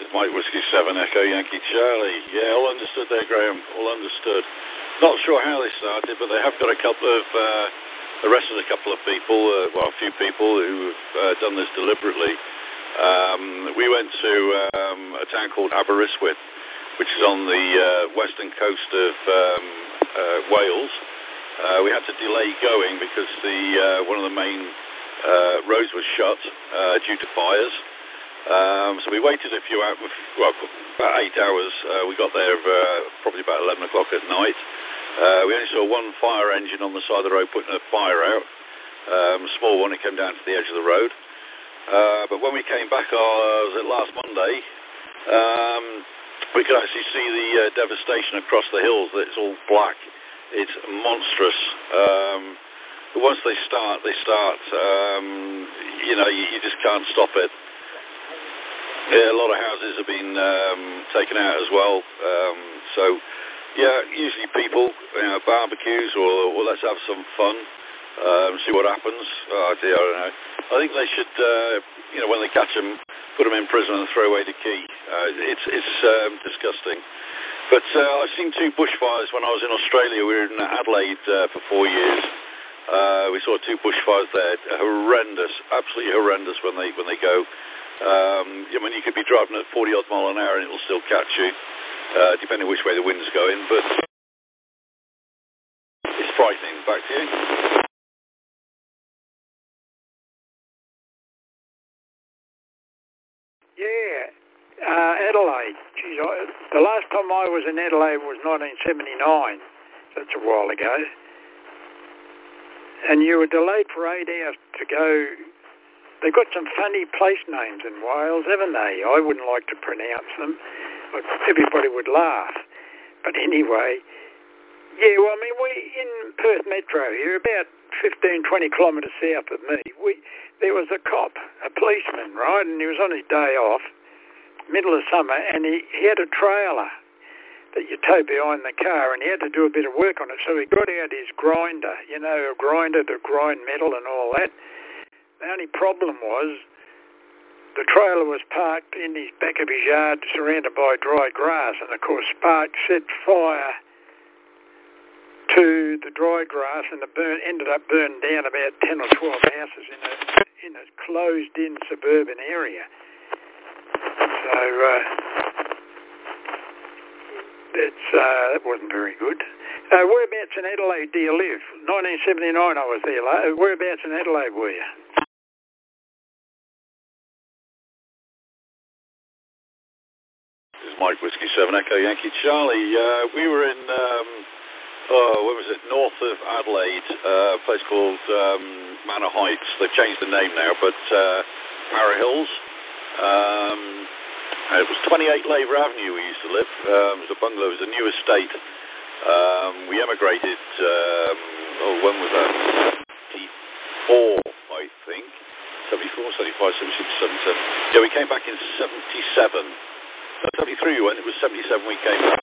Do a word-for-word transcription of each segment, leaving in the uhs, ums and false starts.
Mike Whiskey seven Echo Yankee Charlie. Yeah, all understood there, Graham. All understood. Not sure how they started, but they have got a couple of, uh, arrested a couple of people, uh, well, a few people who've uh, done this deliberately. Um, we went to um, a town called Aberystwyth, which is on the uh, western coast of um, uh, Wales. Uh, we had to delay going because the uh, one of the main uh, roads was shut uh, due to fires. Um, so we waited a few hours, well, about eight hours. Uh, we got there uh, probably about eleven o'clock at night. Uh, we only saw one fire engine on the side of the road putting a fire out, um, a small one. It came down to the edge of the road. Uh, but when we came back, uh, was it last Monday, um, we could actually see the uh, devastation across the hills. It's all black. It's monstrous. Um, but once they start, they start. Um, you know, you, you just can't stop it. Yeah, a lot of houses have been um, taken out as well. Um, so, yeah, usually people, you know, barbecues or, or let's have some fun, um, see what happens. Oh dear, I don't know. I think they should, uh, you know, when they catch them, put them in prison and throw away the key. Uh, it's it's um, disgusting. But uh, I've seen two bushfires when I was in Australia. We were in Adelaide uh, for four years. Uh, we saw two bushfires there. Horrendous, absolutely horrendous when they when they go. Um, I mean, you could be driving at forty odd mile an hour and it'll still catch you, uh, depending which way the wind's going. But it's frightening. Back to you. Yeah, uh, Adelaide. Geez, I, the last time I was in Adelaide was nineteen seventy-nine. That's a while ago. And you were delayed for eight hours to go. They've got some funny place names in Wales, haven't they? I wouldn't like to pronounce them. Everybody would laugh. But anyway, yeah, well, I mean, we in Perth Metro here, about fifteen, twenty kilometres south of me, we there was a cop, a policeman, right, and he was on his day off, middle of summer, and he, he had a trailer that you tow behind the car, and he had to do a bit of work on it, so he got out his grinder, you know, a grinder to grind metal and all that. The only problem was the trailer was parked in his back of his yard surrounded by dry grass, and of course sparks set fire to the dry grass, and the burn ended up burned down about ten or twelve houses in a in a closed-in suburban area. So uh, that's uh, that wasn't very good. Uh, whereabouts in Adelaide do you live? nineteen seventy-nine I was there. Whereabouts in Adelaide were you? This is Mike Whiskey seven Echo Yankee Charlie. Uh, we were in, um, oh, where was it? North of Adelaide, uh, a place called um, Manor Heights. They've changed the name now, but uh, Para Hills. Um, it was twenty-eight Labour Avenue we used to live. Um, it was a bungalow. It was a new estate. Um, we emigrated, um, oh, when was that? seventy-four, I think. seventy-four, seventy-five, seventy-six, seventy-seven. Yeah, we came back in seventy-seven. No, seventy-three we went, it was seventy-seven we came back.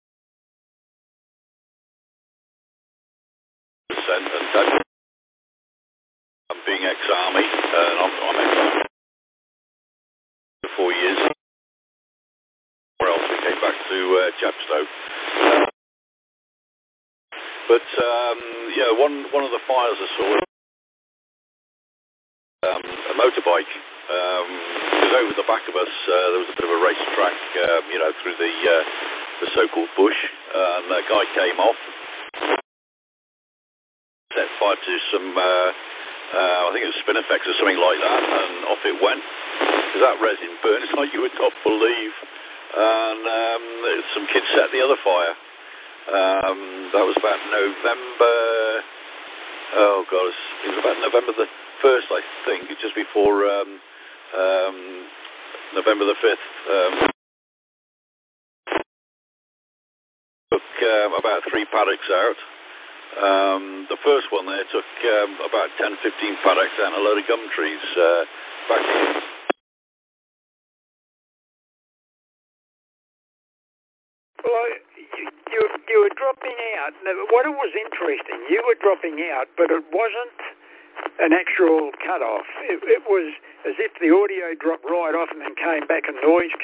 And, and Dad, I'm being ex-army, and I'm, I'm ex-army for four years. Where else we came back to uh, Chepstow. Uh, but, um, yeah, one, one of the fires I saw, um, a motorbike. Um, because over the back of us, uh, there was a bit of a racetrack, um, you know, through the uh, the so-called bush, uh, and a guy came off, set fire to some, uh, uh, I think it was spin effects or something like that, and off it went. Because that resin burns like you would not believe. And um, some kids set the other fire. Um, that was about November, oh God, it was about November the first, I think, just before um, um, November the fifth. Um, took um, about three paddocks out. Um, the first one there took um, about ten, fifteen paddocks out and a load of gum trees uh, back in. Well, you, you, you were dropping out. What it was interesting, you were dropping out, but it wasn't an actual cut-off. It, it was as if the audio dropped right off and then came back and noise